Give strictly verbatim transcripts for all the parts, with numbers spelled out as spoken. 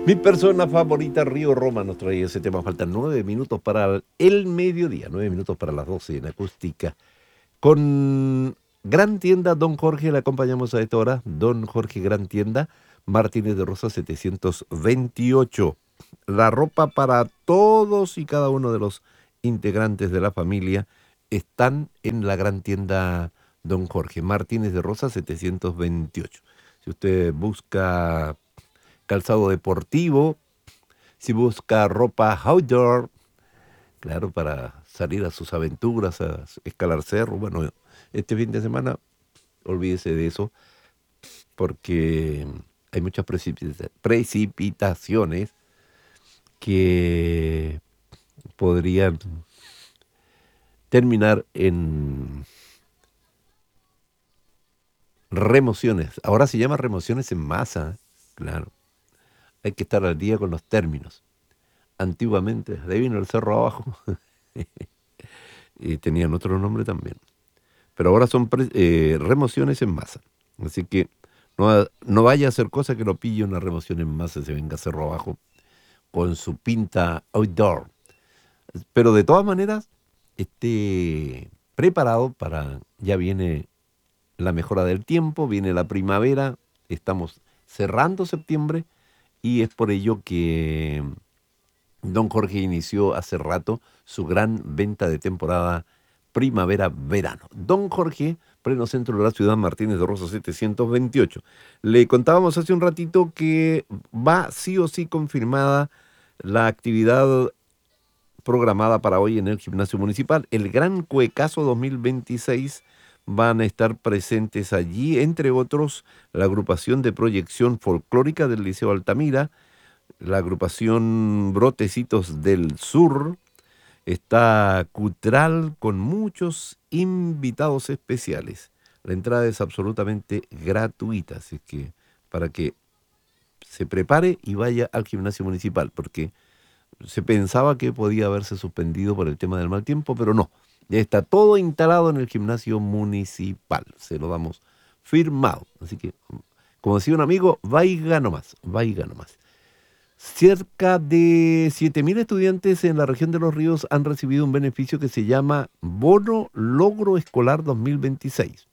Mi persona favorita, Río Roma, nos trae ese tema. Faltan nueve minutos para el mediodía, nueve minutos para las doce en acústica. Con Gran Tienda, Don Jorge, le acompañamos a esta hora. Don Jorge Gran Tienda, Martínez de Rosa setecientos veintiocho. La ropa para todos y cada uno de los integrantes de la familia están en la Gran Tienda Don Jorge, Martínez de Rosa setecientos veintiocho. Si usted busca calzado deportivo, si busca ropa outdoor, claro, para salir a sus aventuras, a escalar cerro, bueno, este fin de semana, olvídese de eso, porque hay muchas precipita- precipitaciones que podrían terminar en remociones. Ahora se llama remociones en masa, claro. Hay que estar al día con los términos. Antiguamente, de ahí vino el cerro abajo, y tenían otro nombre también. Pero ahora son pre- eh, remociones en masa. Así que no, no vaya a hacer cosa que lo pille una remoción en masa y se venga cerro abajo con su pinta outdoor. Pero de todas maneras, esté preparado para, ya viene la mejora del tiempo, viene la primavera, estamos cerrando septiembre y es por ello que Don Jorge inició hace rato su gran venta de temporada primavera-verano. Don Jorge, pleno centro de la ciudad, Martínez de Rosa setecientos veintiocho. Le contábamos hace un ratito que va sí o sí confirmada la actividad programada para hoy en el gimnasio municipal. El Gran Cuecazo dos mil veintiséis van a estar presentes allí, entre otros, la agrupación de proyección folclórica del Liceo Altamira, la agrupación Brotecitos del Sur, está Cutral con muchos invitados especiales. La entrada es absolutamente gratuita, así que para que se prepare y vaya al gimnasio municipal, porque se pensaba que podía haberse suspendido por el tema del mal tiempo, pero no. Ya está todo instalado en el gimnasio municipal. Se lo damos firmado. Así que, como decía un amigo, vaya nomás, vaya nomás. Cerca de siete mil estudiantes en la región de Los Ríos han recibido un beneficio que se llama Bono Logro Escolar dos mil veintiséis.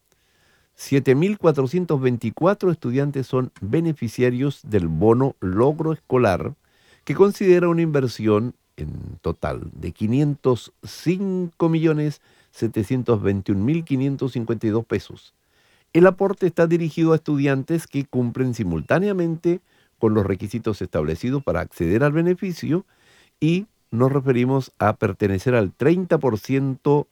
siete mil cuatrocientos veinticuatro estudiantes son beneficiarios del Bono Logro Escolar, que considera una inversión en total de quinientos cinco millones setecientos veintiún mil quinientos cincuenta y dos pesos. El aporte está dirigido a estudiantes que cumplen simultáneamente con los requisitos establecidos para acceder al beneficio y nos referimos a pertenecer al treinta por ciento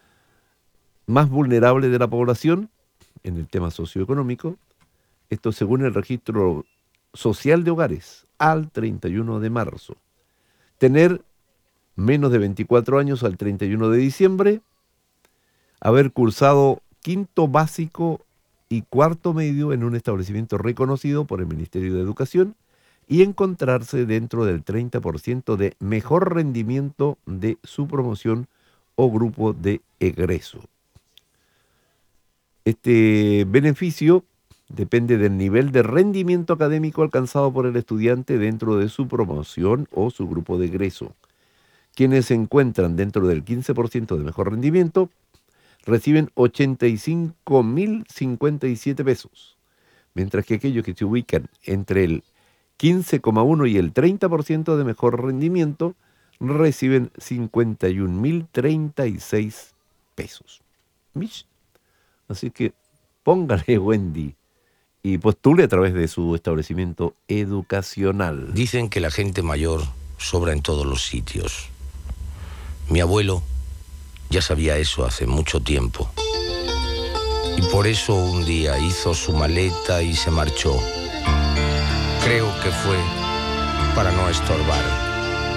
más vulnerable de la población en el tema socioeconómico, esto según el registro social de hogares al treinta y uno de marzo. Tener menos de veinticuatro años al treinta y uno de diciembre, haber cursado quinto básico y cuarto medio en un establecimiento reconocido por el Ministerio de Educación y encontrarse dentro del treinta por ciento de mejor rendimiento de su promoción o grupo de egreso. Este beneficio depende del nivel de rendimiento académico alcanzado por el estudiante dentro de su promoción o su grupo de egreso. Quienes se encuentran dentro del quince por ciento de mejor rendimiento reciben ochenta y cinco mil cincuenta y siete pesos, mientras que aquellos que se ubican entre el quince coma uno y el treinta por ciento de mejor rendimiento reciben cincuenta y un mil treinta y seis pesos. ¿Mish? Así que póngale Wendy y postule a través de su establecimiento educacional. Dicen que la gente mayor sobra en todos los sitios. Mi abuelo ya sabía eso hace mucho tiempo. Y por eso un día hizo su maleta y se marchó. Creo que fue para no estorbar.